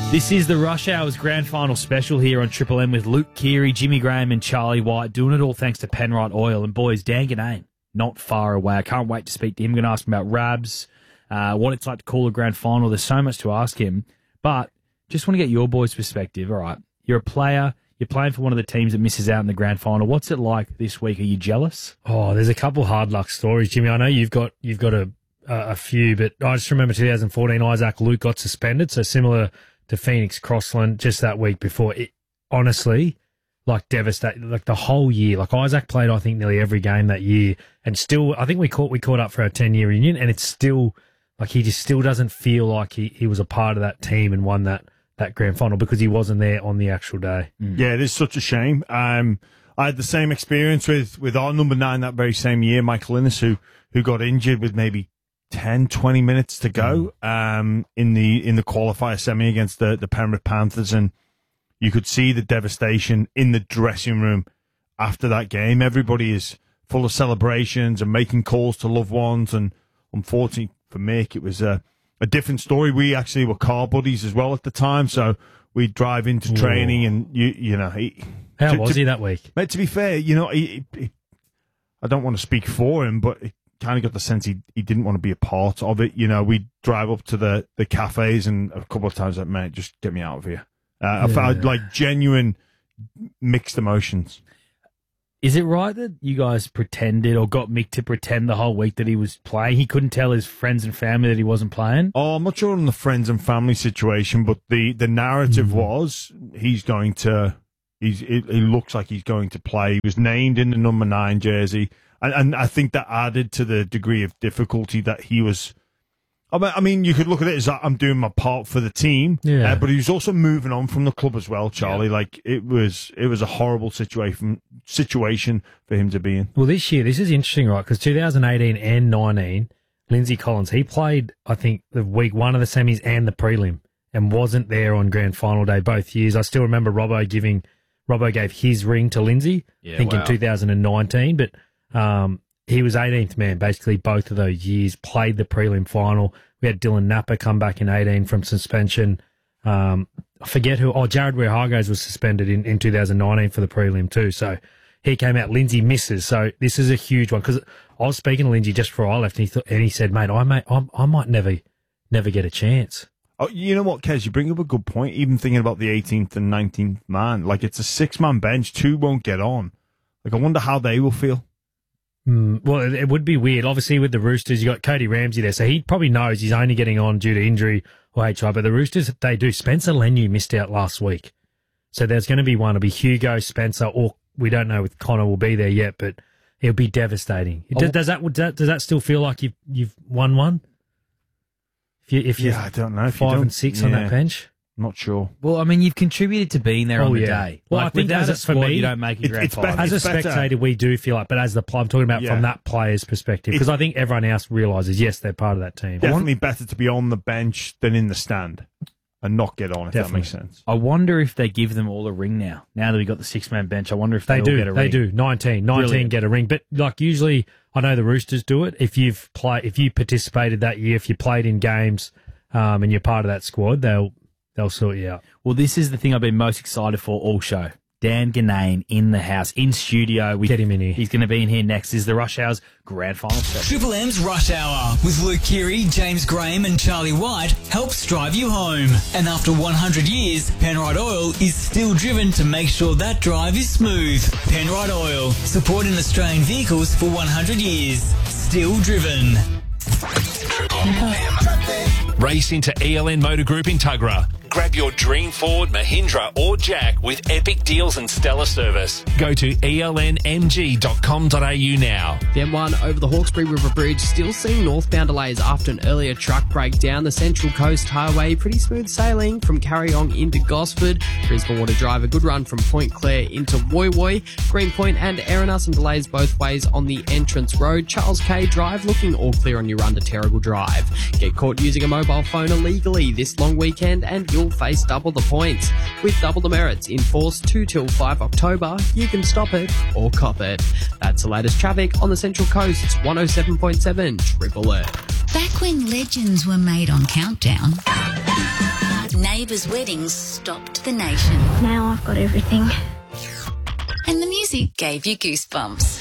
This is the Rush Hours Grand Final special here on Triple M with Luke Keary, Jimmy Graham and Charlie White, doing it all thanks to Penrite Oil. And boys, Dan Ganane, not far away. I can't wait to speak to him. I'm going to ask him about Rabs, what it's like to call a Grand Final. There's so much to ask him. But just want to get your boys' perspective. All right, you're a player. You're playing for one of the teams that misses out in the Grand Final. What's it like this week? Are you jealous? Oh, there's a couple hard luck stories, Jimmy. I know you've got a few, but I just remember 2014, Isaac Luke got suspended, so similar to Phoenix Crossland just that week before. It honestly, like, devastated. Like, the whole year. Like, Isaac played, I think, nearly every game that year, and still, I think we caught up for our 10-year reunion, and it's still like he just still doesn't feel like he was a part of that team and won that Grand Final because he wasn't there on the actual day. Yeah, it is such a shame. I had the same experience with our number 9 that very same year, Michael Innes, who got injured with maybe 10, 20 minutes to go in the qualifier semi against the Penrith Panthers, and you could see the devastation in the dressing room after that game. Everybody is full of celebrations and making calls to loved ones, and unfortunately for Mick, it was a different story. We actually were car buddies as well at the time, so we'd drive into training, and you know, how was he that week? Mate, to be fair, you know, I don't want to speak for him, but kind of got the sense he didn't want to be a part of it. You know, we'd drive up to the cafes, and a couple of times like, mate, just get me out of here. I felt like genuine mixed emotions. Is it right that you guys pretended or got Mick to pretend the whole week that he was playing? He couldn't tell his friends and family that he wasn't playing? Oh, I'm not sure on the friends and family situation, but the narrative was he looks like he's going to play. He was named in the number 9 jersey. And I think that added to the degree of difficulty that he was. I mean, you could look at it as I'm doing my part for the team, but he was also moving on from the club as well, Charlie. Yeah. Like, it was a horrible situation for him to be in. Well, this year, this is interesting, right? Because 2018 and 19, Lindsay Collins, he played, I think, the week 1 of the semis and the prelim, and wasn't there on Grand Final day both years. I still remember Robbo gave his ring to Lindsay, I think in 2019, but. He was 18th man basically both of those years, played the prelim final. We had Dylan Napa come back in 18 from suspension. I forget who. Jared Ware-Hargraves was suspended in 2019 for the prelim too. So he came out. Lindsay misses. So this is a huge one because I was speaking to Lindsay just before I left, and he said, mate, I might never get a chance. Oh, you know what, Kez? You bring up a good point. Even thinking about the 18th and 19th man, like, it's a 6-man bench. 2 won't get on. Like, I wonder how they will feel. Well, it would be weird. Obviously, with the Roosters, you got Cody Ramsey there, so he probably knows he's only getting on due to injury or HI. But the Roosters, they do. Spencer Leniu missed out last week, so there's going to be one. It'll be Hugo, Spencer, or we don't know if Connor will be there yet, but it'll be devastating. Does that still feel like you've won one? If you I don't know. 5 and 6 on that bench. Not sure. Well, I mean, you've contributed to being there on the day. Well, I think without a squad, you don't make a grand final. As a spectator, we do feel like, but as I'm talking about from that player's perspective, because I think everyone else realises, yes, they're part of that team. Definitely better to be on the bench than in the stand and not get on, if that makes sense. I wonder if they give them all a ring now. Now that we've got the 6-man bench, I wonder if they all get a ring. They do. 19 get a ring. But, like, usually, I know the Roosters do it. If you participated that year, if you played in games and you're part of that squad, they'll sort you out. Well, this is the thing I've been most excited for all show. Dan Ganane in the house, in studio. Get him in here. He's going to be in here next. This is the Rush Hour's Grand Final special. Triple M's Rush Hour with Luke Keary, James Graham and Charlie White helps drive you home. And after 100 years, Penrite Oil is still driven to make sure that drive is smooth. Penrite Oil, supporting Australian vehicles for 100 years. Still driven. Triple M. Race into ELN Motor Group in Tuggerah. Grab your dream Ford, Mahindra or Jack with epic deals and stellar service. Go to elnmg.com.au now. The M1 over the Hawkesbury River Bridge still seeing northbound delays after an earlier truck breakdown. The Central Coast Highway, pretty smooth sailing from Carryong into Gosford. Brisbane Water Drive, a good run from Point Clare into Woy Woy. Greenpoint and Erina, some delays both ways on the entrance road. Charles K Drive looking all clear on your run to Terrigal Drive. Get caught using a mobile phone illegally this long weekend and you'll face double the points. With double the merits in force 2 till 5 October, you can stop it or cop it. That's the latest traffic on the Central Coast's 107.7 Triple M. Back when legends were made on Countdown, neighbours neighbours' weddings stopped the nation. Now I've got everything. And the music gave you goosebumps.